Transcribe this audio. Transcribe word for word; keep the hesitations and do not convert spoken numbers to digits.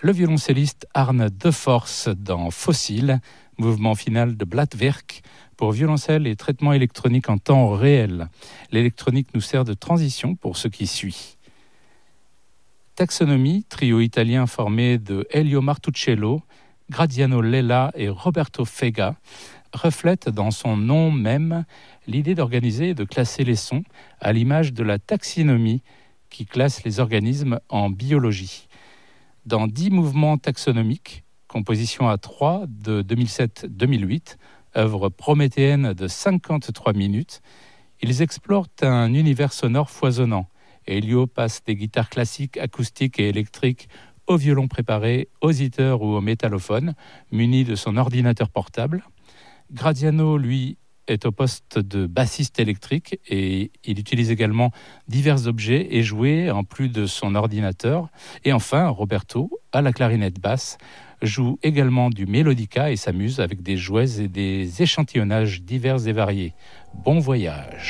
le violoncelliste Arne Deforce dans Fossile, mouvement final de Blattwerk pour violoncelle et traitement électronique en temps réel. L'électronique nous sert de transition pour ce qui suit. Taxonomie, trio italien formé de Elio Martuccello, Graziano Lella et Roberto Fega, reflète dans son nom même l'idée d'organiser et de classer les sons à l'image de la taxinomie qui classe les organismes en biologie. Dans dix mouvements taxonomiques, composition à trois de deux mille sept deux mille huit, œuvre prométhéenne de cinquante-trois minutes, ils explorent un univers sonore foisonnant. Elio passe des guitares classiques, acoustiques et électriques au violon préparé, aux ithers ou au métallophone, muni de son ordinateur portable. Graziano, lui, est au poste de bassiste électrique et il utilise également divers objets et jouets en plus de son ordinateur. Et enfin, Roberto, à la clarinette basse, joue également du mélodica et s'amuse avec des jouets et des échantillonnages divers et variés. Bon voyage!